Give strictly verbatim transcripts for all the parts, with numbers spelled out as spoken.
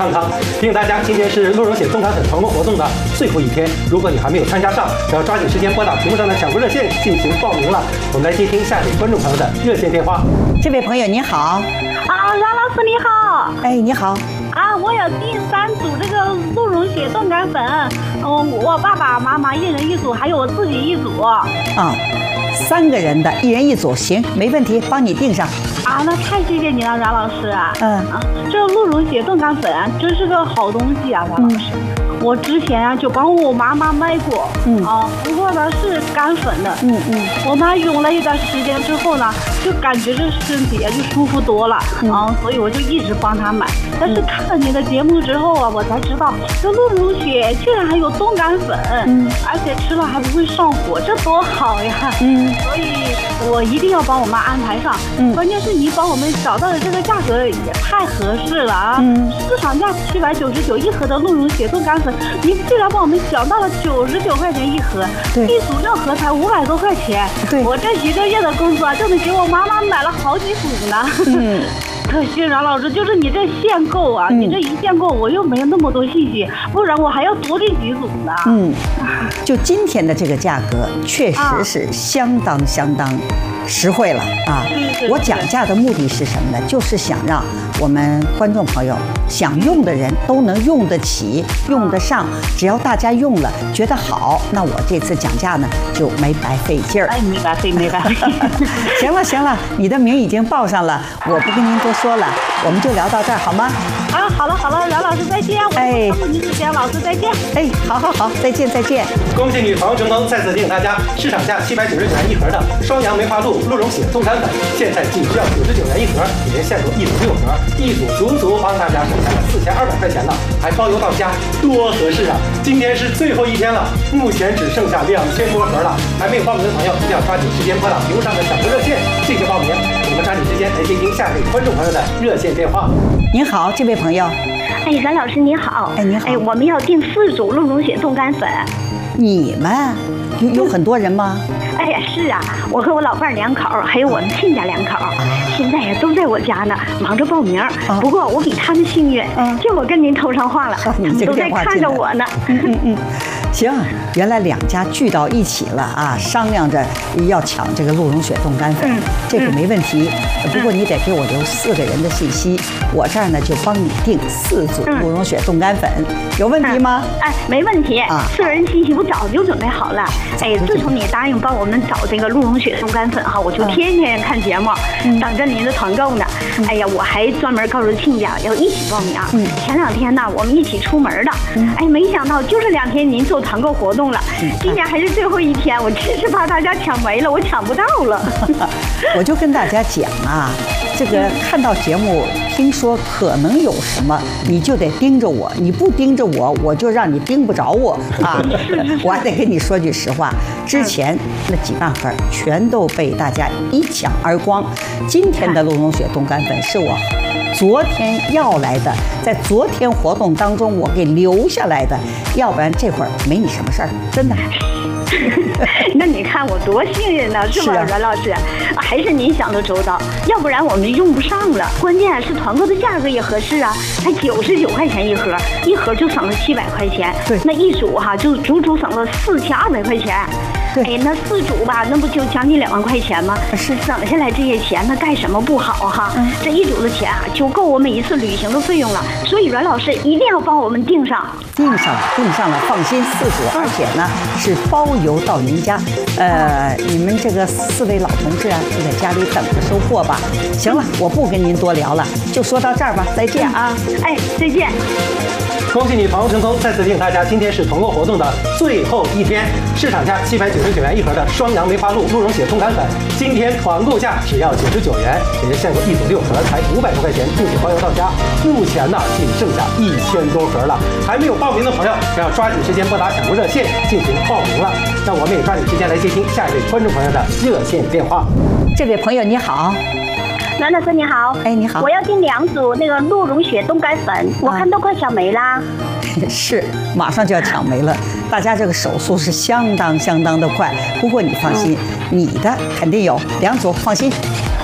康康。提醒大家，今天是鹿茸血冻干粉团购活动的最后一天，如果你还没有参加上，只要抓紧时间拨打屏幕上的抢购热线进行报名了。我们来接听下一位观众朋友的热线电话。 这位朋友你好， 啊，阮老师你好。 哎，你好。 啊，我有订三组这个鹿茸血冻干粉，嗯，我爸爸妈妈一人一组，还有我自己一组。 啊、哦，三个人的，一人一组，行，没问题，帮你订上。 啊，那太谢谢你了，阮老师啊。 嗯啊，这鹿茸血冻干粉真是个好东西啊，阮老师。嗯，我之前啊就帮我妈妈卖过，嗯啊，不过呢是干粉的，嗯嗯，我妈用了一段时间之后呢，就感觉这身体就舒服多了，嗯、啊，所以我就一直帮她买。但是看了你的节目之后啊，我才知道这鹿茸血竟然还有冻干粉，嗯，而且吃了还不会上火，这多好呀，嗯，所以我一定要帮我妈安排上，嗯，关键是你帮我们找到的这个价格也太合适了啊，嗯，市场价七百九十九一盒的鹿茸血冻干粉。您竟然帮我们讲到了九十九块钱一盒，一组六盒才五百多块钱。对，我这一个月的工作就能给我妈妈买了好几组呢。嗯，可惜阮老师，就是你这限购啊，嗯、你这一限购我又没有那么多信息，不然我还要多订几组呢。 嗯，就今天的这个价格确实是相当相当实惠了啊！我讲价的目的是什么呢？就是想让我们观众朋友想用的人都能用得起、用得上。只要大家用了觉得好，那我这次讲价呢就没白费劲儿。 哎，没白费，没白费。 行了行了，你的名已经报上了，我不跟您多说了，我们就聊到这儿好吗？ 啊，好了好了，阮老师再见。哎，您时间，老师再见。 哎，好好好，再见再见。 恭喜女朋友成功，再次提醒大家，市场价七百九十九元一盒的双阳梅花鹿鹿茸血冻干粉，现在仅需要九十九元一盒，里面限购一组六盒，一组足足帮大家省下了四千二百块钱呢，还包邮到家，多合适啊！今天是最后一天了，目前只剩下两千多盒了，还没有报名的朋友一定要抓紧时间拨打屏幕上的抢购热线进行报名。我们抓紧时间来接听下一位观众朋友的热线电话。 您好，这位朋友。 哎，阮老师你好。 哎，你好。 哎，我们要订四组鹿茸血冻干粉。 你们有有很多人吗？ 哎呀，是啊，我和我老伴儿两口，还有我们亲家两口，现在呀都在我家呢，忙着报名。不过我比他们幸运，就我跟您通上话了，他们都在看着我呢。 嗯嗯嗯，行，原来两家聚到一起了啊，商量着要抢这个鹿茸血冻干粉，这个没问题。不过你得给我留四个人的信息，我这儿呢就帮你订四组鹿茸血冻干粉，有问题吗？ 哎，没问题啊，四个人信息我早就准备好了。哎，自从你答应帮我们找这个鹿茸血冻干粉哈，我就天天看节目，等着您的团购呢。哎呀，我还专门告诉亲家要一起报名。前两天呢，我们一起出门的，哎，没想到就是两天您做团购活动了，今年还是最后一天，我真是怕大家抢没了，我抢不到了。 我就跟大家讲啊，这个看到节目，听说可能有什么，你就得盯着我，你不盯着我，我就让你盯不着我啊。我还得跟你说句实话，之前那几万盒全都被大家一抢而光。今天的鹿茸血冻干粉是我昨天要来的，在昨天活动当中我给留下来的，要不然这会儿没你什么事儿，真的。 那你看我多幸运呢，是吧，阮老师？还是您想的周到，要不然我们用不上了。关键是团购的价格也合适啊，才九十九块钱一盒，一盒就省了七百块钱。对，那一组哈就足足省了四千二百块钱。哎，那四组吧，那不就将近两万块钱吗？是省下来这些钱，那干什么不好哈？嗯、这一组的钱啊，就够我每一次旅行的费用了。所以阮老师一定要帮我们订上， 订上了，订上了，放心，四组，而且呢是包邮到您家。呃，你们这个四位老同志啊，就在家里等着收货吧。行了，我不跟您多聊了，就说到这儿吧，再见啊！ 哎，再见。 恭喜你团购成功！再次提醒大家，今天是团购活动的最后一天，市场价七百九十九元一盒的双阳梅花鹿鹿茸血冻干粉，今天团购价只要九十九元，也就限购一组六盒，才五百多块钱，并且包邮到家。目前呢，仅剩下一千多盒了，还没有报名的朋友，要抓紧时间拨打抢购热线进行报名了。那我们也抓紧时间来接听下一位观众朋友的热线电话。 这位朋友你好。 阮老师你好， 哎你好， 我要订两组那个鹿茸血冻干粉，我看都快抢没啦。 是，马上就要抢没了，大家这个手速是相当相当的快。不过你放心，你的肯定有两组，放心。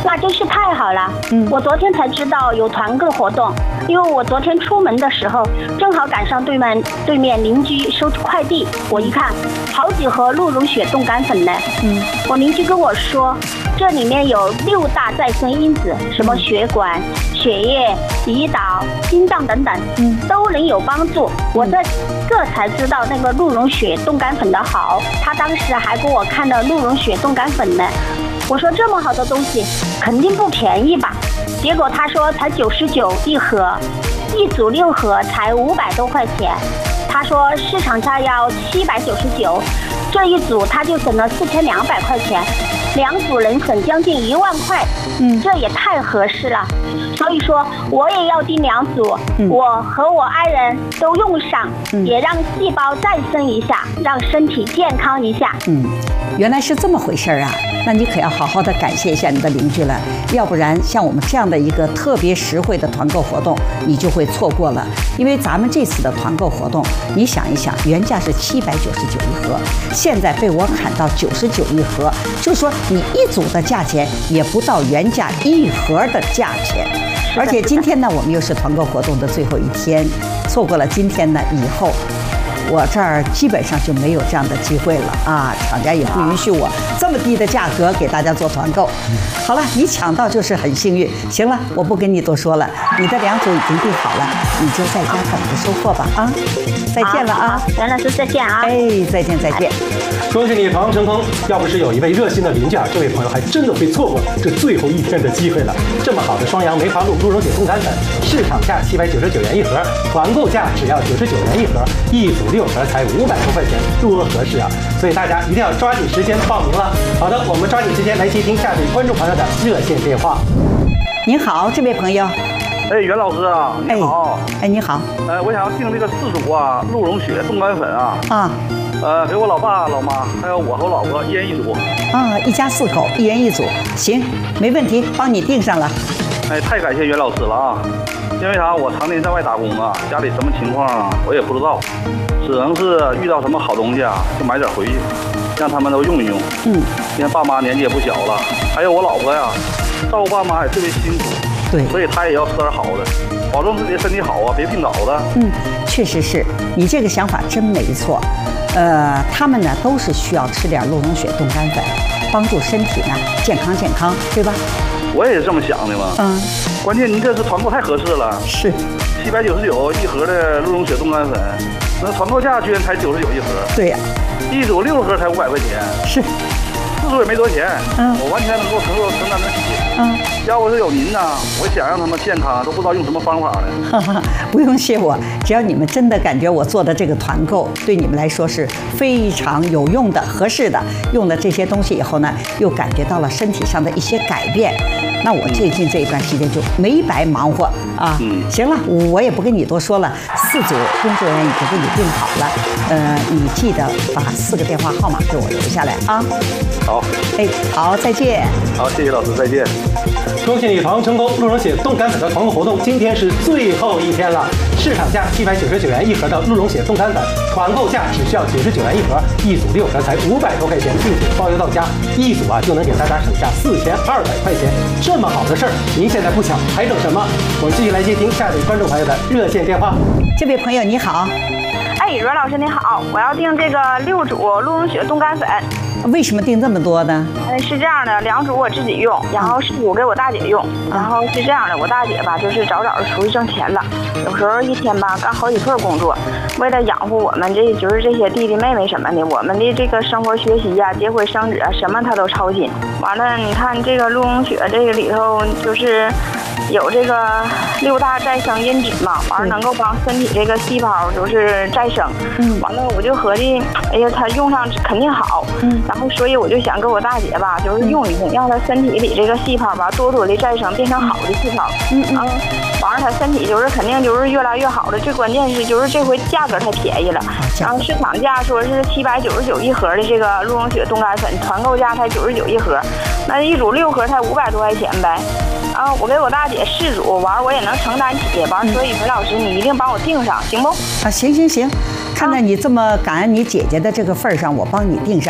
那真是太好了。嗯，我昨天才知道有团购活动，因为我昨天出门的时候正好赶上对面对面邻居收快递，我一看好几盒鹿茸血冻干粉呢。嗯，我邻居跟我说，这里面有六大再生因子，什么血管、血液、胰岛、心脏等等，嗯，都能有帮助。我这这才知道那个鹿茸血冻干粉的好。他当时还给我看了鹿茸血冻干粉呢。我说这么好的东西肯定不便宜吧？结果他说才九十九一盒，一组六盒才五百多块钱。他说市场价要七百九十九，这一组他就省了四千两百块钱，两组能省将近一万块。嗯，这也太合适了。所以说我也要订两组，嗯、我和我爱人都用上，嗯、也让细胞再生一下，让身体健康一下。 嗯，原来是这么回事啊！那你可要好好的感谢一下你的邻居了，要不然像我们这样的一个特别实惠的团购活动，你就会错过了。因为咱们这次的团购活动，你想一想，原价是七百九十九一盒，现在被我砍到九十九一盒，就说你一组的价钱也不到原价一盒的价钱。而且今天呢，我们又是团购活动的最后一天，错过了今天呢，以后我这儿基本上就没有这样的机会了啊！厂家也不允许我这么低的价格给大家做团购。好了，你抢到就是很幸运。行了，我不跟你多说了，你的两组已经订好了，你就在家等着收货吧啊！再见了啊， 袁老师再见啊！ 哎，再见再见。 恭喜你团购成功！要不是有一位热心的邻居啊，这位朋友还真的会错过这最后一天的机会了。这么好的双阳梅花鹿鹿茸血冻干粉，市场价七百九十九元一盒，团购价只要九十九元一盒，一组六盒才五百多块钱，多合适啊！所以大家一定要抓紧时间报名了。好的，我们抓紧时间来接听下位观众朋友的热线电话。 您好，这位朋友。 哎，袁老师啊，你好。 哎，哎你好。 呃，我想要订这个四组啊，鹿茸血冻干粉啊。啊。呃，给我老爸、老妈，还有我和我老婆一人一组。 啊，一家四口，一人一组，行，没问题，帮你订上了。 哎，太感谢袁老师了啊！因为啥？我常年在外打工啊，家里什么情况啊，我也不知道，只能是遇到什么好东西啊，就买点回去，让他们都用一用。嗯。因为爸妈年纪也不小了，还有我老婆呀，照顾爸妈也特别辛苦。 对。 所以她也要吃点好的，保证自己的身体好啊，别病倒的。 嗯，确实是你这个想法真没错。呃，他们呢都是需要吃点鹿茸血冻干粉，帮助身体呢健康健康，对吧？ 我也是这么想的嘛。嗯。关键您这次团购太合适了。 是。 七百九十九一盒的鹿茸血冻干粉，那团购价居然才九十九一盒。 对呀、 啊。一组六盒才五百块钱。 是。 四组也没多少钱。嗯。我完全能够承受承担得起。嗯。要不是有您呢，我想让他们健康，都不知道用什么方法呢。 哈哈，不用谢我，只要你们真的感觉我做的这个团购对你们来说是非常有用的、合适的，用了这些东西以后呢，又感觉到了身体上的一些改变，那我最近这一段时间就没白忙活啊。嗯。行了，我也不跟你多说了，四组工作人员已经给你订好了，呃，你记得把四个电话号码给我留下来啊。 好。 哎，好，再见。 好，谢谢老师，再见。 恭喜你团购成功！鹿茸血冻干粉的团购活动今天是最后一天了，市场价七百九十九元一盒的鹿茸血冻干粉，团购价只需要九十九元一盒，一组六盒才五百多块钱，并且包邮到家，一组啊就能给大家省下四千二百块钱。这么好的事儿，您现在不抢还等什么？我们继续来接听下位观众朋友的热线电话。 这位朋友你好。 哎，阮老师你好，我要订这个六组鹿茸血冻干粉。 为什么订这么多呢？ 嗯，是这样的，两组我自己用，然后四组给我大姐用。然后是这样的，我大姐吧，就是早早的出去挣钱了，有时候一天吧干好几份工作，为了养活我们这就是这些弟弟妹妹什么的，我们的这个生活学习呀、结婚生子啊，什么她都操心。完了，你看这个鹿茸血这个里头就是有这个六大再生因子嘛，完了能够帮身体这个细胞就是再生。嗯，完了我就合计，哎呀，她用上肯定好。嗯，然后所以我就想给我大姐吧，就是用一用，让她身体里这个细胞吧多多的再生，变成好的细胞。嗯嗯。完了，她身体就是肯定就是越来越好的。最关键是就是这回价格太便宜了，然后市场价说是七百九十九一盒的这个鹿茸血冻干粉，团购价才九十九一盒，那一组六盒才五百多块钱呗。啊，我给我大姐四组，完我也能承担起，完所以何老师你一定帮我订上，行不？ 啊，行行行，看在你这么感恩你姐姐的这个份儿上，我帮你订上。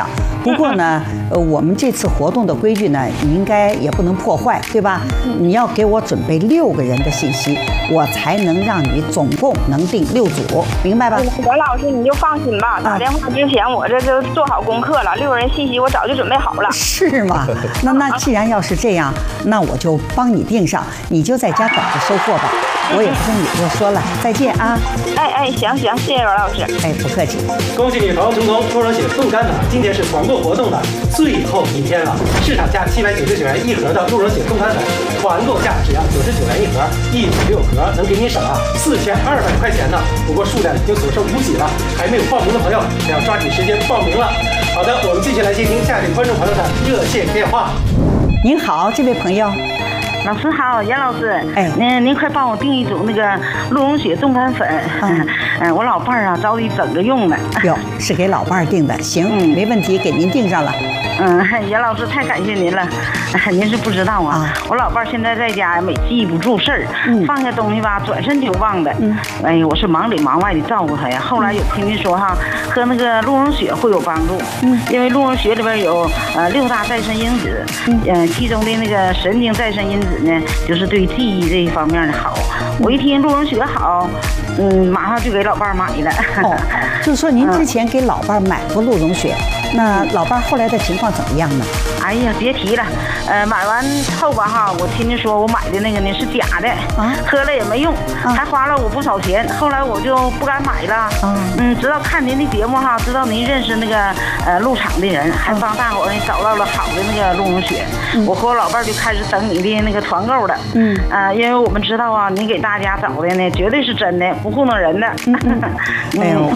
不过呢，呃，我们这次活动的规矩呢，你应该也不能破坏，对吧？你要给我准备六个人的信息，我才能让你总共能订六组，明白吧？ 袁老师，你就放心吧，打电话之前我这就做好功课了，六个人信息我早就准备好了。 是吗？那那既然要是这样，那我就帮你订上，你就在家等着收货吧。我也不跟你多说了，再见啊！ 哎哎，行行，谢谢袁老师。 哎，不客气。 恭喜你房成功，多人血冻干奶，今天是团购活动的最后一天了。市场价七百九十九元一盒的鹿茸血冻干奶，团购价只要九十九元一盒，一组六盒，能给你省啊四千二百块钱呢。不过数量已经所剩无几了，还没有报名的朋友要抓紧时间报名了。好的，我们继续来接听下一位观众朋友的热线电话。 您好，这位朋友。 老师好，严老师， 哎， 您您快帮我订一组那个鹿茸血冻干粉，嗯，嗯我老伴儿啊着急整个用呢。 哟，是给老伴儿订的，行，嗯，没问题，给您订上了。 嗯，严老师太感谢您了，您是不知道啊，啊我老伴儿现在在家每记不住事儿，嗯、放下东西吧，转身就忘的。嗯，哎呀，我是忙里忙外的照顾他呀。后来有听您说哈，喝那个鹿茸血会有帮助，嗯，因为鹿茸血里边有呃六大再生因子，嗯、呃，其中的那个神经再生因子呢，就是对记忆这一方面的好。我一听鹿茸血好，嗯，马上就给老伴儿买了。 哦，就是说您之前给老伴儿买过鹿茸血，那老伴儿后来的情况怎么样呢？ 哎呀，别提了，呃，买完后吧哈，我听您说我买的那个呢是假的，啊，喝了也没用，啊、还花了我不少钱。后来我就不敢买了，啊、嗯，直到看您的节目哈，知道您认识那个呃鹿场的人，还帮大伙儿找到了好的那个鹿茸血。嗯、我和我老伴儿就开始等你的那个团购了，嗯，啊、呃，因为我们知道啊，您给大家找的呢绝对是真的，不糊弄人的。 嗯嗯、哎呦，